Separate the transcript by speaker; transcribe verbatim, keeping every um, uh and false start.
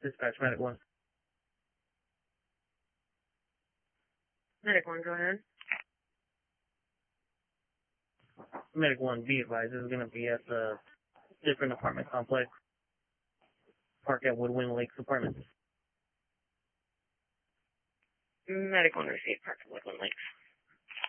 Speaker 1: Dispatch, Medic one.
Speaker 2: Medic one, go ahead.
Speaker 1: Medic one, be advised, this is going to be at the different apartment complex. Park at Woodwind Lakes Apartments.
Speaker 2: Medic one received, Park at Woodland Lakes.